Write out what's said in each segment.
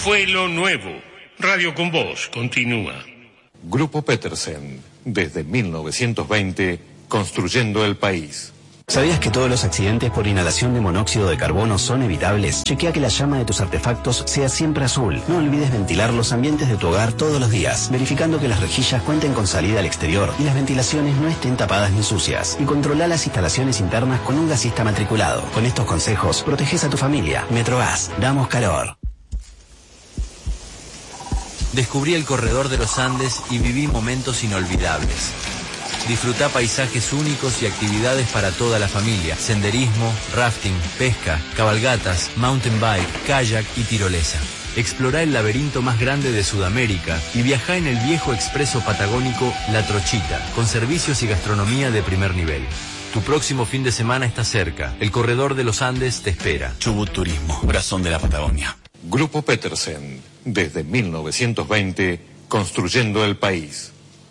fue lo nuevo. Radio con Voz continúa. Grupo Petersen, desde 1920, construyendo el país. ¿Sabías que todos los accidentes por inhalación de monóxido de carbono son evitables? Chequea que la llama de tus artefactos sea siempre azul. No olvides ventilar los ambientes de tu hogar todos los días, verificando que las rejillas cuenten con salida al exterior y las ventilaciones no estén tapadas ni sucias. Y controla las instalaciones internas con un gasista matriculado. Con estos consejos, proteges a tu familia. Metrogas, damos calor. Descubrí el corredor de los Andes y viví momentos inolvidables. Disfrutá paisajes únicos y actividades para toda la familia. Senderismo, rafting, pesca, cabalgatas, mountain bike, kayak y tirolesa. Explorá el laberinto más grande de Sudamérica y viajá en el viejo expreso patagónico La Trochita, con servicios y gastronomía de primer nivel. Tu próximo fin de semana está cerca. El corredor de los Andes te espera. Chubut Turismo, corazón de la Patagonia. Grupo Petersen, desde 1920, construyendo el país.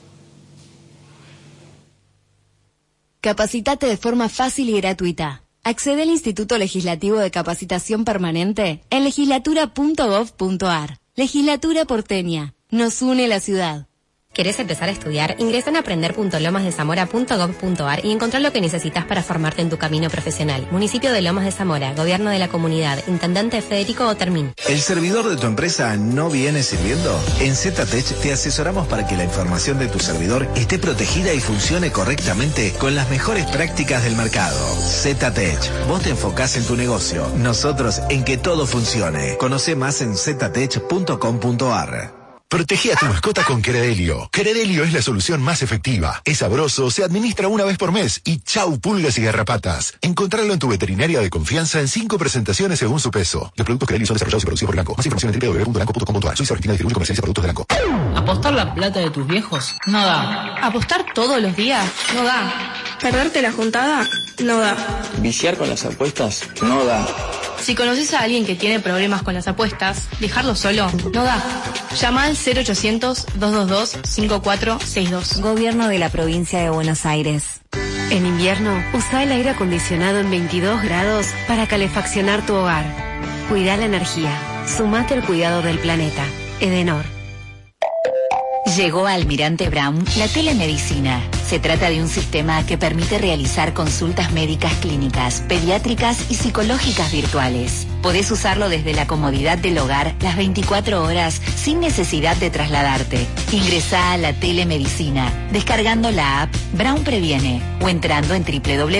Capacitate de forma fácil y gratuita. Accede al Instituto Legislativo de Capacitación Permanente en legislatura.gov.ar. Legislatura porteña. Nos une la ciudad. ¿Querés empezar a estudiar? Ingresa en aprender.lomasdezamora.gov.ar y encontrar lo que necesitas para formarte en tu camino profesional. Municipio de Lomas de Zamora, Gobierno de la Comunidad, Intendente Federico Otermín. ¿El servidor de tu empresa no viene sirviendo? En ZTech te asesoramos para que la información de tu servidor esté protegida y funcione correctamente con las mejores prácticas del mercado. ZTech, vos te enfocás en tu negocio, nosotros en que todo funcione. Conoce más en ztech.com.ar. Protegí a tu mascota con Credelio. Credelio es la solución más efectiva. Es sabroso, se administra una vez por mes y chau pulgas y garrapatas. Encontralo en tu veterinaria de confianza en 5 presentaciones según su peso. Los productos Credelio son desarrollados y producidos por Elanco. Más información en www.elanco.com.ar. Suiza Argentina distribuye y comercializa productos de Elanco. ¿Apostar la plata de tus viejos? No da. ¿Apostar todos los días? No da. ¿Perderte la juntada? No da. ¿Viciar con las apuestas? No da. Si conoces a alguien que tiene problemas con las apuestas, dejarlo solo no da. Llama al 0800-222-5462. Gobierno de la Provincia de Buenos Aires. En invierno, usa el aire acondicionado en 22 grados para calefaccionar tu hogar. Cuida la energía. Sumate al cuidado del planeta. Edenor. Llegó a Almirante Brown la telemedicina. Se trata de un sistema que permite realizar consultas médicas clínicas, pediátricas y psicológicas virtuales. Podés usarlo desde la comodidad del hogar las 24 horas sin necesidad de trasladarte. Ingresá a la telemedicina descargando la app Brown Previene o entrando en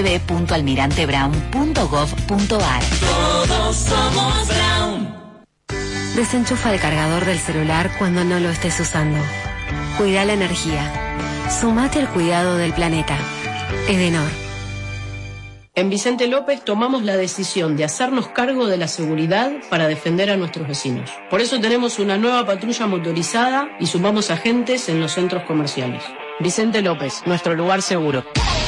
www.almirantebrown.gov.ar. Todos somos Brown. Desenchufa el cargador del celular cuando no lo estés usando. Cuida la energía. Sumate al cuidado del planeta. Edenor. En Vicente López tomamos la decisión de hacernos cargo de la seguridad para defender a nuestros vecinos. Por eso tenemos una nueva patrulla motorizada y sumamos agentes en los centros comerciales. Vicente López, nuestro lugar seguro.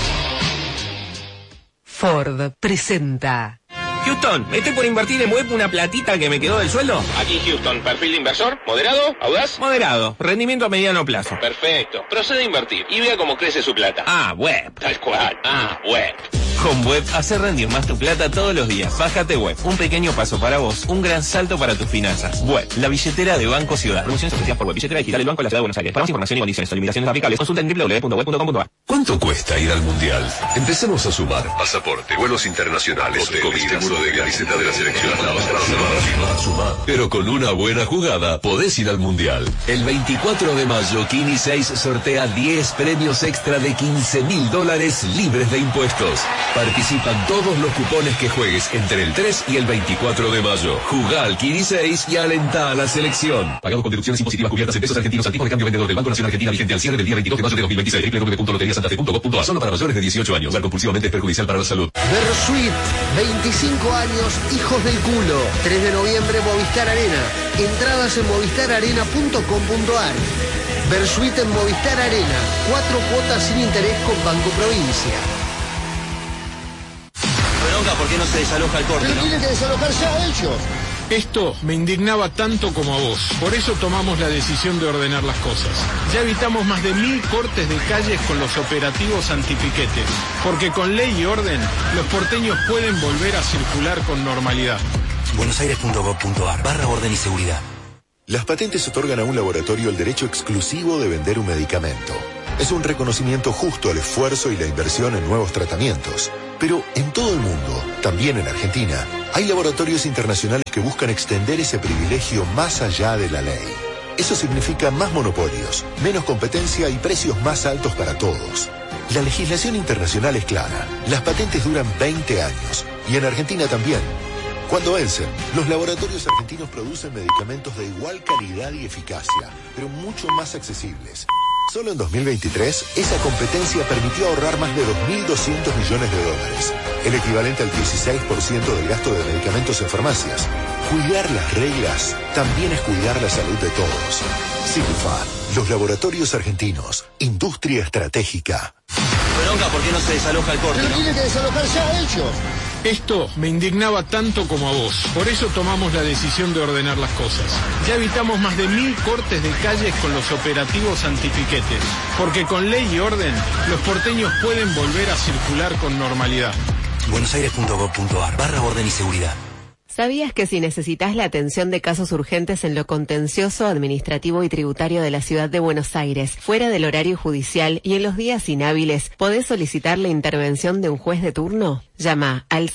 Ford presenta... Houston, estoy por invertir en web una platita que me quedó del sueldo. Aquí Houston, perfil de inversor, moderado, audaz. Moderado, rendimiento a mediano plazo. Perfecto, procede a invertir y vea cómo crece su plata. Web. Tal cual, web. Con Web, hacer rendir más tu plata todos los días. Bájate Web, un pequeño paso para vos, un gran salto para tus finanzas. Web, la billetera de Banco Ciudad. Promociones ofrecidas por Web, billetera digital del Banco de la Ciudad de Buenos Aires. Para más información y condiciones o limitaciones aplicables, consulta en www.web.com.ar. ¿Cuánto cuesta ir al Mundial? Empecemos a sumar. Pasaporte, vuelos internacionales, hoteles, seguro de camiseta de la selección. Sumar. Pero con una buena jugada podés ir al Mundial. El 24 de mayo, Kini 6 sortea 10 premios extra de $15.000 libres de impuestos. Participan todos los cupones que juegues entre el 3 y el 24 de mayo. Jugá al Kini 6 y alentá a la selección. Pagado con deducciones impositivas cubiertas en pesos argentinos al tipo de cambio vendedor del Banco Nacional Argentina vigente al cierre del día 22 de mayo de 2026. www.loteriasantafe.gov.ar. Solo para mayores de 18 años. Jugar compulsivamente es perjudicial para la salud. Versuit, 25 años, hijos del culo. 3 de noviembre, Movistar Arena. Entradas en movistararena.com.ar. Versuit en Movistar Arena. 4 cuotas sin interés con Banco Provincia. ¿Por qué no se desaloja el corte? Pero tienen que desalojarse a ellos. Esto me indignaba tanto como a vos. Por eso tomamos la decisión de ordenar las cosas. Ya evitamos más de 1000 cortes de calles con los operativos antipiquete. Porque con ley y orden, los porteños pueden volver a circular con normalidad. buenosaires.gov.ar /orden y seguridad. Las patentes otorgan a un laboratorio el derecho exclusivo de vender un medicamento. Es un reconocimiento justo al esfuerzo y la inversión en nuevos tratamientos. Pero en todo el mundo, también en Argentina, hay laboratorios internacionales que buscan extender ese privilegio más allá de la ley. Eso significa más monopolios, menos competencia y precios más altos para todos. La legislación internacional es clara. Las patentes duran 20 años. Y en Argentina también. Cuando vencen, los laboratorios argentinos producen medicamentos de igual calidad y eficacia, pero mucho más accesibles. Solo en 2023, esa competencia permitió ahorrar más de 2.200 millones de dólares, el equivalente al 16% del gasto de medicamentos en farmacias. Cuidar las reglas también es cuidar la salud de todos. Silfa, los laboratorios argentinos, industria estratégica. Bronca, ¿por qué no se desaloja el corte? Pero tiene que desalojarse a ellos. Esto me indignaba tanto como a vos. Por eso tomamos la decisión de ordenar las cosas. Ya evitamos más de 1.000 cortes de calles con los operativos antipiquetes. Porque con ley y orden, los porteños pueden volver a circular con normalidad. buenosaires.gov.ar/orden y seguridad. ¿Sabías que si necesitas la atención de casos urgentes en lo contencioso, administrativo y tributario de la ciudad de Buenos Aires, fuera del horario judicial y en los días inhábiles, podés solicitar la intervención de un juez de turno? Llama al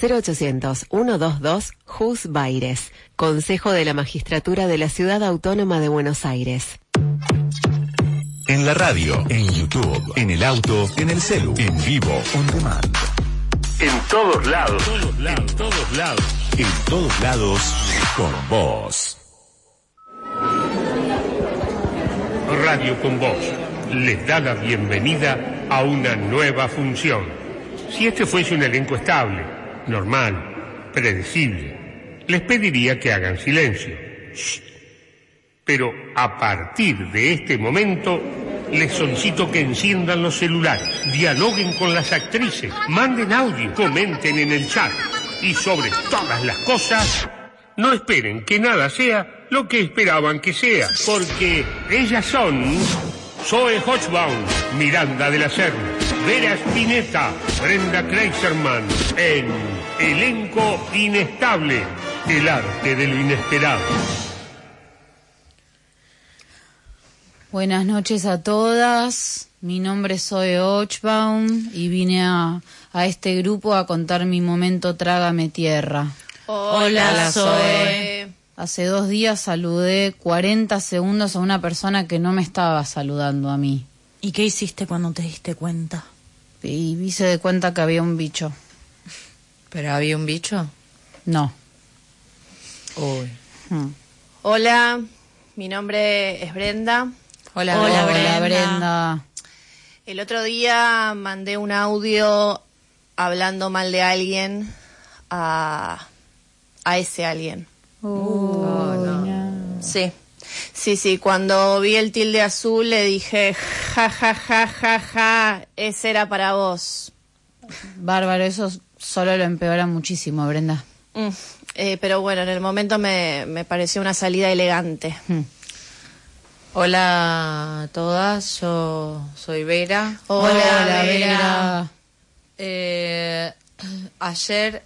0800-122-JUSBAIRES, Consejo de la Magistratura de la Ciudad Autónoma de Buenos Aires. En la radio, en YouTube, en el auto, en el celu, en vivo, on demand. En todos lados. En todos lados. En todos lados, con vos. Radio con Voz les da la bienvenida a una nueva función. Si este fuese un elenco estable, normal, predecible, les pediría que hagan silencio. Shh. Pero a partir de este momento, les solicito que enciendan los celulares, dialoguen con las actrices, manden audio, comenten en el chat. Y sobre todas las cosas, no esperen que nada sea lo que esperaban que sea, porque ellas son Zoe Hochbaum, Miranda de la Serna, Vera Spinetta, Brenda Kreiserman, en Elenco Inestable, el arte de lo inesperado. Buenas noches a todas, mi nombre es Zoe Hochbaum y vine a este grupo a contar mi momento Trágame Tierra. Hola Zoe. Hace 2 días saludé 40 segundos a una persona que no me estaba saludando a mí. ¿Y qué hiciste cuando te diste cuenta? Y hice de cuenta que había un bicho. ¿Pero había un bicho? No. Uy. Hola, mi nombre es Brenda. Hola Brenda. El otro día mandé un audio hablando mal de alguien a ese alguien. No. Sí, cuando vi el tilde azul le dije ja, ese era para vos. Bárbaro, eso solo lo empeora muchísimo, Brenda. Pero bueno, en el momento me pareció una salida elegante. Hola a todas, yo soy Vera. Hola Vera. Ayer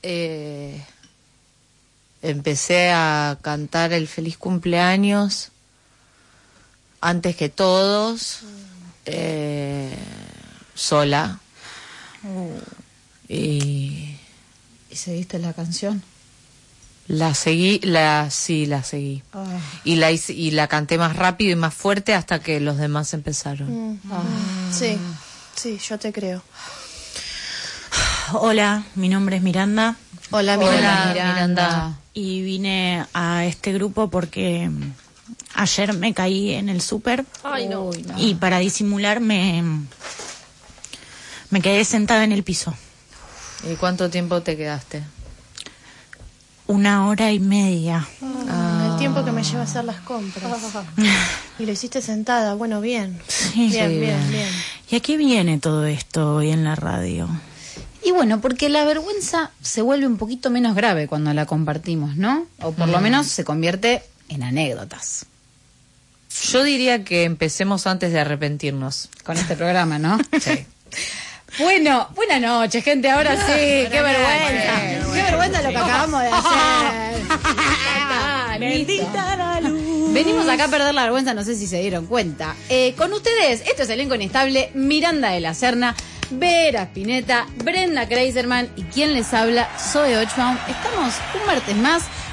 empecé a cantar el feliz cumpleaños antes que todos, sola. ¿Y seguiste la canción? La seguí. Y la canté más rápido y más fuerte hasta que los demás empezaron. Sí, yo te creo. Hola, mi nombre es Miranda. Hola Miranda. Y vine a este grupo porque ayer me caí en el súper. Ay, no. Y para disimular me quedé sentada en el piso. ¿Y cuánto tiempo te quedaste? 1 hora y media. El tiempo que me lleva a hacer las compras. Y lo hiciste sentada, bueno, bien. Sí, bien. ¿Y a qué viene todo esto hoy en la radio? Y bueno, porque la vergüenza se vuelve un poquito menos grave cuando la compartimos, ¿no? O por lo menos se convierte en anécdotas. Yo diría que empecemos antes de arrepentirnos. Con este programa, ¿no? Sí. Bueno, buenas noches, gente. Ahora sí, qué vergüenza. Qué vergüenza lo que acabamos de hacer. Bendita la luz. Venimos acá a perder la vergüenza, no sé si se dieron cuenta. Con ustedes, esto es Elenco Inestable, Miranda de la Serna, Vera Spinetta, Brenda Kreiserman y quien les habla, Zoe Ochbaum. Estamos un martes más